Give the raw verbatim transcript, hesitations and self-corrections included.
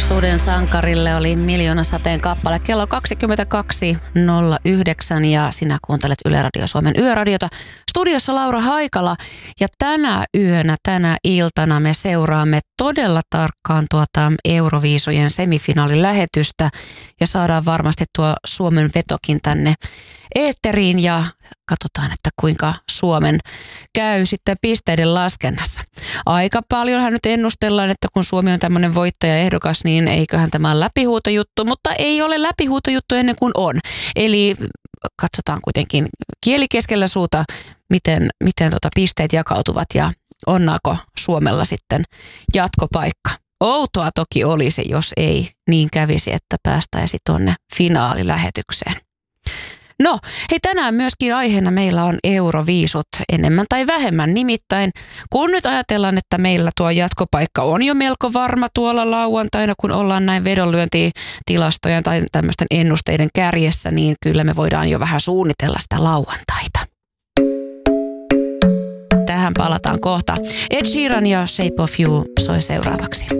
Lapsuuden sankarille oli Miljoonasateen kappale. Kello kaksikymmentäkaksi nolla yhdeksän ja sinä kuuntelet Yle Radio Suomen yöradiota. Studiossa Laura Haikala ja tänä yönä, tänä iltana me seuraamme todella tarkkaan tuota Euroviisujen semifinaalilähetystä ja saadaan varmasti tuo Suomen vetokin tänne eetteriin ja katsotaan, että kuinka Suomen käy sitten pisteiden laskennassa. Aika paljonhan nyt ennustellaan, että kun Suomi on tämmöinen voittajaehdokas, niin eiköhän tämä ole läpihuutojuttu, mutta ei ole läpihuutojuttu ennen kuin on. Eli katsotaan kuitenkin kieli keskellä suuta, miten, miten tota pisteet jakautuvat ja onnaako Suomella sitten jatkopaikka. Outoa toki olisi, jos ei niin kävisi, että päästäisi tuonne finaalilähetykseen. No, hei tänään myöskin aiheena meillä on Euroviisut enemmän tai vähemmän. Nimittäin kun nyt ajatellaan, että meillä tuo jatkopaikka on jo melko varma tuolla lauantaina, kun ollaan näin vedonlyöntitilastojen tai tämmöisten ennusteiden kärjessä, niin kyllä me voidaan jo vähän suunnitella sitä lauantaita. Tähän palataan kohta. Ed Sheeran ja Shape of You soi seuraavaksi.